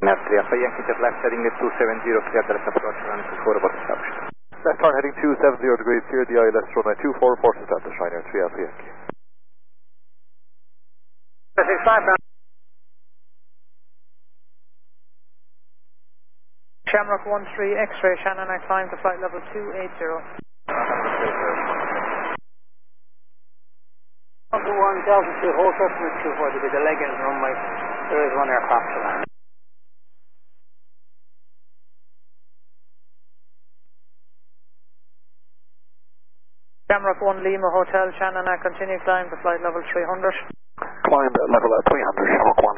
Now 3 Alpha Yankee, jet left heading at 270, clear direct approach, running 24 about established. Left turn heading 270 degrees, clear the ILS runway 24, report established, Ryanair 3 Alpha Yankee. 65 down. Shamrock 13 X-ray, Shannon, I climb to flight level 280. 1 Delta 2, hold customer 24, there'll be the leg in the runway. There is one aircraft to land. Shamrock 1 Lima Hotel, Shannon, I continue climb to flight level 300. Climb level 300, Shamrock 1.